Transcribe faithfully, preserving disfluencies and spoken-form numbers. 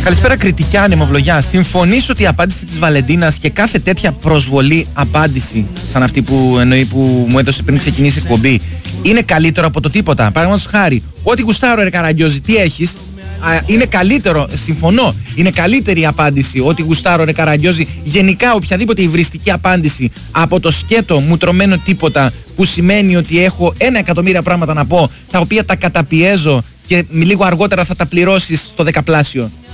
Καλησπέρα, κριτική ανεμοβλογιά. Συμφωνείς ότι η απάντηση της Βαλεντίνας και κάθε τέτοια προσβολή απάντηση, σαν αυτή που εννοεί που μου έδωσε πριν ξεκινήσει η εκπομπή, είναι καλύτερο από το τίποτα? Παραδείγματος χάρη, ό,τι γουστάρω, ρε Καραγκιόζη, τι έχεις? Α, είναι καλύτερο, συμφωνώ, είναι καλύτερη η απάντηση ό,τι γουστάρω, ρε Καραγκιόζη, γενικά οποιαδήποτε υβριστική απάντηση από το σκέτο μου τρωμένο τίποτα, που σημαίνει ότι έχω ένα εκατομμύρια πράγματα να πω, τα οποία τα καταπιέζω και λίγο αργότερα θα τα πληρώσεις στο δεκαπλάσιο.